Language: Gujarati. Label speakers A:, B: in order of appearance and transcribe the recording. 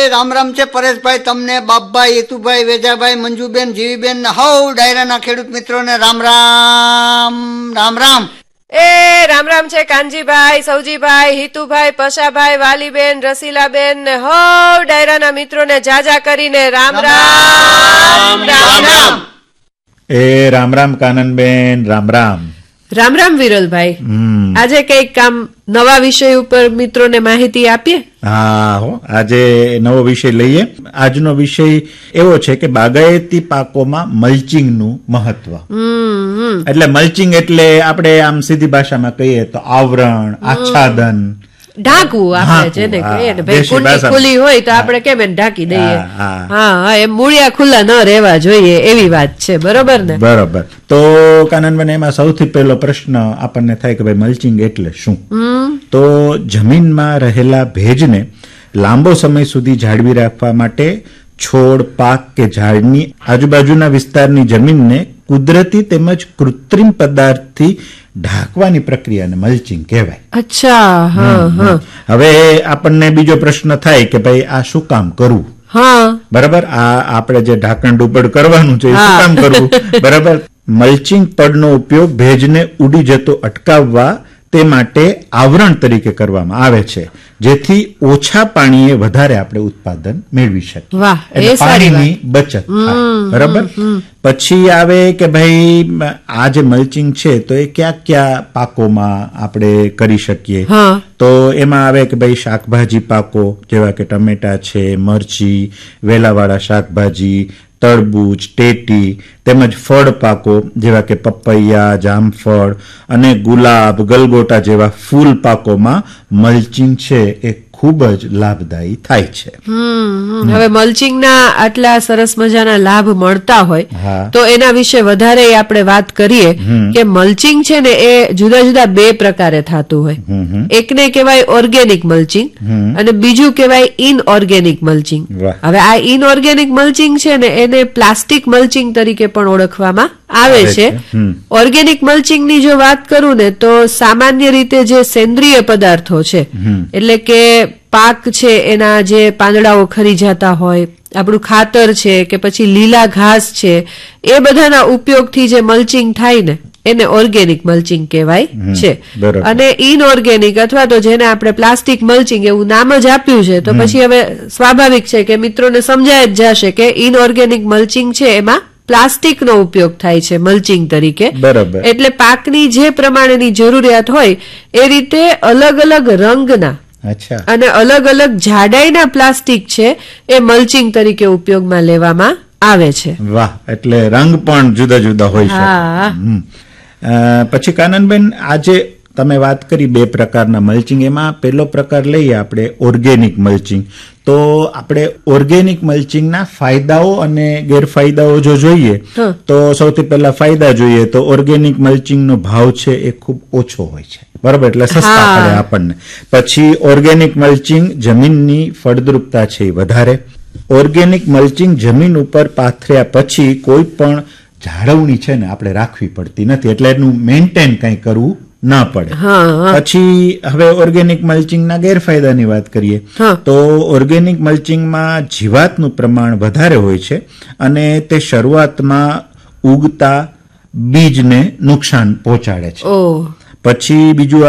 A: રામ રામ છે પરેશભાઈ, તમને બાપભાઈ, હેતુભાઈ, વેજાભાઈ, મંજુબેન, જીવીબેન ને હવ ડાયરાના ખેડૂત મિત્રોને રામ રામ. રામ રામ.
B: એ રામ રામ છે કાનજીભાઈ, સૌજીભાઈ, હિતુભાઈ, પશાભાઈ, વાલીબેન, રસીલાબેન ને હવ ડાયરાના મિત્રોને જાજા કરીને રામ રામ. રામ રામ.
C: એ રામ રામ કાનનબેન, રામ રામ.
B: રામ રામ વિરલભાઈ, આજે કઈક કામ નવા વિષય ઉપર મિત્રોને માહિતી આપીએ.
C: હા હો, આજે નવો વિષય લઈએ. આજનો વિષય એવો છે કે બાગાયતી પાકોમાં મલ્ચિંગનું મહત્વ. એટલે મલ્ચિંગ એટલે આપણે આમ સીધી ભાષામાં કહીએ તો આવરણ, આચ્છાદન,
B: ઢાંકવું આપણે જેને કહીએ ને ભાઈ, કુંડી ખુલ્લી હોય તો આપણે કેમ એને ઢાંકી દઈએ. હા, એમ મૂળિયા ખુલ્લા ન રહેવા જોઈએ એવી વાત છે, બરોબર ને?
C: બરોબર. તો કાનનબેન, એમાં સૌથી પહેલો પ્રશ્ન આપણને થાય કે ભાઈ મલ્ચિંગ એટલે શું? તો જમીનમાં રહેલા ભેજને લાંબો સમય સુધી જાળવી રાખવા માટે છોડ, પાક કે ઝાડની આજુબાજુના વિસ્તારની જમીનને કુદરતી તેમજ કૃત્રિમ પદાર્થથી ઢાંકવાની પ્રક્રિયાને મલ્ચિંગ કહેવાય.
B: અચ્છા.
C: હવે આપણને બીજો પ્રશ્ન થાય કે ભાઈ આ શું કામ કરવું? બરાબર, આ આપણે જે ઢાંકણ ડુબડ કરવાનું છે શું કામ કરવું? બરાબર. મલ્ચિંગ પડનો ઉપયોગ ભેજને ઉડી જતો અટકાવવા તે માટે આવરણ તરીકે કરવામાં આવે છે, જેથી ઓછા પાણીએ વધારે આપણે ઉત્પાદન મેળવી શકીએ. પાણીની બચત થાય. બરાબર. પછી આવે કે ભાઈ આ જે મલ્ચિંગ છે તો એ ક્યાં ક્યાં પાકોમાં આપણે કરી શકીએ? તો એમાં આવે કે ભાઈ શાકભાજી પાકો જેવા કે ટમેટા છે, મરચી, વેલાવાળા શાકભાજી, તરબૂચ, ટેટી, તેમજ ફળ પાકો જેવા કે પપૈયા, જામફળ અને ગુલાબ, ગલગોટા જેવા ફૂલ પાકોમાં મલ્ચિંગ છે એ ખૂબ જ લાભદાયી થાય છે.
B: હવે મલ્ચિંગના આટલા સરસ મજાના લાભ મળતા હોય તો એના વિશે વધારે આપણે વાત કરીએ કે મલ્ચિંગ છે ને એ જુદા જુદા બે પ્રકારે થતું હોય. એકને કહેવાય ઓર્ગેનિક મલ્ચિંગ અને બીજું કહેવાય ઇનઓર્ગેનિક મલ્ચિંગ. હવે આ ઇનઓર્ગેનિક મલ્ચિંગ છે ને એને પ્લાસ્ટિક મલ્ચિંગ તરીકે પણ ઓળખવામાં આવે છે. ઓર્ગેનિક મલ્ચિંગ ની જો વાત કરું ને તો સામાન્ય રીતે જે સેન્દ્રિય પદાર્થો છે, એટલે કે પાક છે એના જે પાંદડાઓ ખરી જતા હોય, આપણું ખાતર છે કે પછી લીલા ઘાસ છે, એ બધાના ઉપયોગથી જે મલ્ચિંગ થાય ને એને ઓર્ગેનિક મલ્ચિંગ કહેવાય છે. અને ઇનઓર્ગેનિક અથવા તો જેને આપણે પ્લાસ્ટિક મલ્ચિંગ એવું નામ જ આપ્યું છે, તો પછી હવે સ્વાભાવિક છે કે મિત્રોને સમજાય જ જશે કે ઇનઓર્ગેનિક મલ્ચિંગ છે એમાં પ્લાસ્ટિક નો ઉપયોગ થાય છે મલ્ચિંગ તરીકે. એટલે પાકની જે પ્રમાણેની જરૂરિયાત હોય એ રીતે અલગ અલગ રંગના અને અલગ અલગ જાડાઈના પ્લાસ્ટિક છે એ મલ્ચિંગ તરીકે ઉપયોગમાં લેવામાં આવે છે.
C: વાહ, એટલે રંગ પણ જુદા જુદા હોય છે. પછી કાનનબેન, આજે તમે વાત કરી બે પ્રકારના મલ્ચિંગ, એમાં પહેલો પ્રકાર લઈએ આપણે ઓર્ગેનિક મલ્ચિંગ. તો આપણે ઓર્ગેનિક મલ્ચિંગના ફાયદાઓ અને ગેરફાયદાઓ જો જોઈએ તો સૌથી પહેલા ફાયદા જોઈએ તો ઓર્ગેનિક મલ્ચિંગનો ભાવ છે એ ખૂબ ઓછો હોય છે. બરાબર, એટલે સસ્તા પડે આપણને. પછી ઓર્ગેનિક મલ્ચિંગ જમીનની ફળદ્રુપતા છે એ વધારે. ઓર્ગેનિક મલ્ચિંગ જમીન ઉપર પાથર્યા પછી કોઈ પણ જાળવણી છે ને આપણે રાખવી પડતી નથી, એટલે એનું મેન્ટેન કંઈ કરવું ના પડે. પછી હવે ઓર્ગેનિક મલ્ચિંગના ગેરફાયદાની વાત કરીએ તો ઓર્ગેનિક મલ્ચિંગમાં જીવાતનું પ્રમાણ વધારે હોય છે અને તે શરૂઆતમાં ઉગતા બીજને નુકસાન પહોંચાડે છે. પછી બીજું